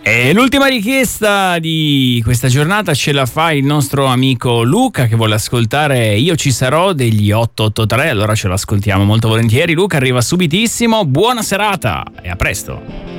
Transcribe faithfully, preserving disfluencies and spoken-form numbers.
E l'ultima richiesta di questa giornata ce la fa il nostro amico Luca, che vuole ascoltare Io ci sarò degli otto otto tre. Allora ce l'ascoltiamo molto volentieri. Luca arriva subitissimo, buona serata e a presto.